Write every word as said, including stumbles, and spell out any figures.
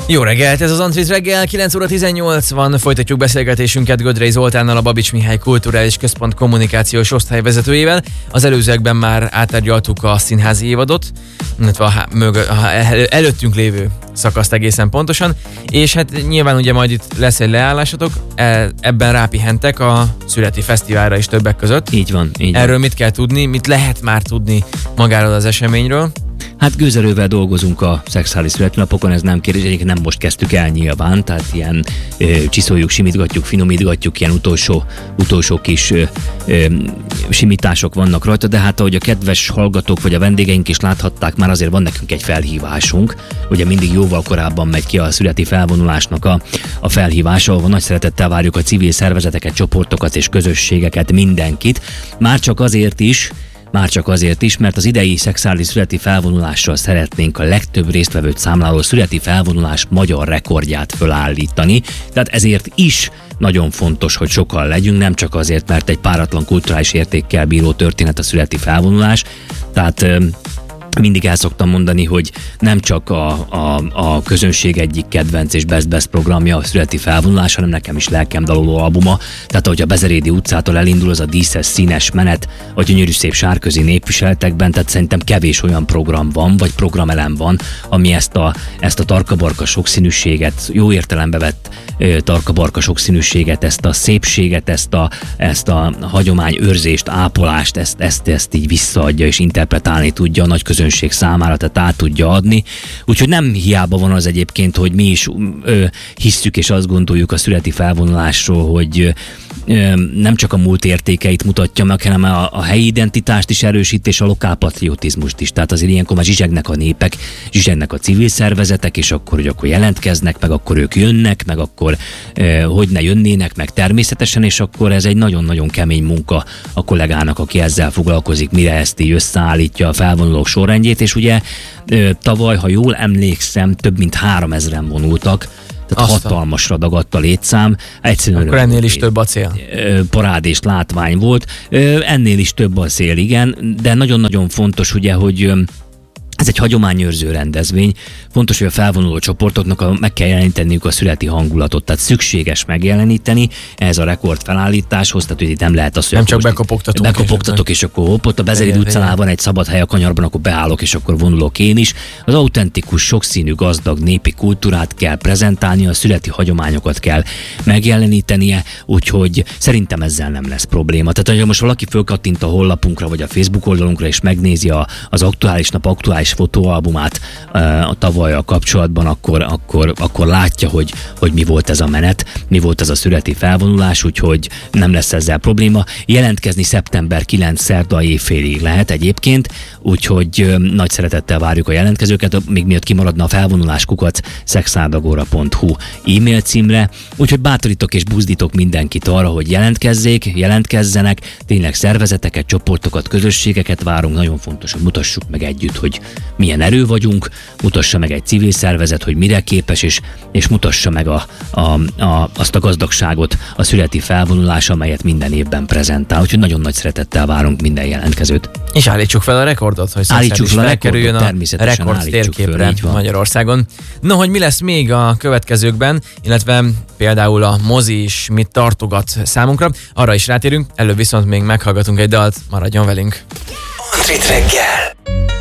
Jó reggelt, ez az Antrit reggel, kilenc óra tizennyolc van, folytatjuk beszélgetésünket Gödrei Zoltánnal, a Babics Mihály Kulturális Központ kommunikációs osztályvezetőjével. Az előzőekben már átárgyaltuk a színházi évadot, illetve a, mög, a előttünk lévő szakaszt egészen pontosan, és hát nyilván ugye majd itt lesz egy leállásotok, ebben rápihentek a Születi Fesztiválra is többek között. Így van, így van. Erről mit kell tudni, mit lehet már tudni magáról az eseményről? Hát gőzerővel dolgozunk a szexuális születőnapokon, ez nem kérdés, egyébként nem most kezdtük el nyilván, tehát ilyen ö, csiszoljuk, simítgatjuk, finomítgatjuk, ilyen utolsó, utolsó kis ö, ö, simítások vannak rajta, de hát ahogy a kedves hallgatók vagy a vendégeink is láthatták, már azért van nekünk egy felhívásunk, ugye mindig jóval korábban megy ki a születi felvonulásnak a, a felhívása, ahol nagy szeretettel várjuk a civil szervezeteket, csoportokat és közösségeket, mindenkit, már csak azért is, Már csak azért is, mert az idei szexuális születi felvonulással szeretnénk a legtöbb résztvevőt számláló születi felvonulás magyar rekordját fölállítani. Tehát ezért is nagyon fontos, hogy sokan legyünk, nem csak azért, mert egy páratlan kulturális értékkel bíró történet a születi felvonulás. Tehát mindig el szoktam mondani, hogy nem csak a, a, a közönség egyik kedvenc és best-best programja a születi felvonulás, hanem nekem is lelkem daloló albuma. Tehát ahogy a Bezerédi utcától elindul az a díszes, színes menet, a gyönyörű szép sárközi népviseltekben, tehát szerintem kevés olyan program van, vagy programelem van, ami ezt a, ezt a tarka-barka sokszínűséget, jó értelembe vett tarka-barka sokszínűséget, ezt a szépséget, ezt a, ezt a hagyományőrzést, ápolást, ezt, ezt, ezt így visszaadja és interpretálni tudja a nagy közönség számára, tehát át tudja adni. Úgyhogy nem hiába van az egyébként, hogy mi is ö, hisszük és azt gondoljuk a születi felvonulásról, hogy ö, nem csak a múlt értékeit mutatja meg, hanem a, a helyi identitást is erősít, és a lokálpatriotizmust is. Tehát azért ilyenkor már zsizsegnek a népek, zsizsegnek a civil szervezetek, és akkor, hogy akkor jelentkeznek, meg akkor ők jönnek, meg akkor ö, hogy ne jönnének, meg természetesen, és akkor ez egy nagyon-nagyon kemény munka a kollégának, aki ezzel foglalkozik, mire ezt így összeállítja a felvonulók sorrendjét, és ugye ö, tavaly, ha jól emlékszem, több mint háromezren vonultak, tehát Aztán. hatalmasra dagadt a létszám. Egyszerűen akkor ennél is több a cél. Parád és látvány volt. Ennél is több a cél, igen, de nagyon-nagyon fontos ugye, hogy ez egy hagyományőrző rendezvény. Fontos, hogy a felvonuló csoportoknak a, meg kell jeleníteniük a születi hangulatot, tehát szükséges megjeleníteni ehhez a rekord felállításhoz, tehát hogy itt nem lehet az, hogy nem csak bekopogtatunk. Bekopogtatok, és, és akkor hopp, ott a Bezerédi utcánál van egy szabad hely a kanyarban, akkor beállok, és akkor vonulok én is. Az autentikus, sokszínű, gazdag népi kultúrát kell prezentálni, a születi hagyományokat kell megjelenítenie, úgyhogy szerintem ezzel nem lesz probléma. Tehát, ha most valaki fölkattint a honlapunkra, vagy a Facebook oldalunkra, és megnézi a, az aktuális nap aktuális fotóalbumát a tavalyal kapcsolatban, akkor, akkor, akkor látja, hogy, hogy mi volt ez a menet, mi volt ez a születi felvonulás, úgyhogy nem lesz ezzel probléma. Jelentkezni szeptember kilencedike szerda éjfélig lehet egyébként, úgyhogy nagy szeretettel várjuk a jelentkezőket, még miatt kimaradna a felvonulás kukac szexárdagóra pont hu e-mail címre, úgyhogy bátorítok és buzdítok mindenkit arra, hogy jelentkezzék, jelentkezzenek, tényleg szervezeteket, csoportokat, közösségeket várunk, nagyon fontos, hogy mutassuk meg együtt, hogy milyen erő vagyunk, mutassa meg egy civil szervezet, hogy mire képes, és, és mutassa meg a, a, a, azt a gazdagságot a születi felvonulás, amelyet minden évben prezentál. Úgyhogy nagyon nagy szeretettel várunk minden jelentkezőt. És állítsuk fel a rekordot, hogy állítsuk fel a rekordot, a rekord térképre Magyarországon. No, hogy mi lesz még a következőkben, illetve például a mozi is mit tartogat számunkra, arra is rátérünk, előbb viszont még meghallgatunk egy dalt, maradjon velünk. Antrit reggel.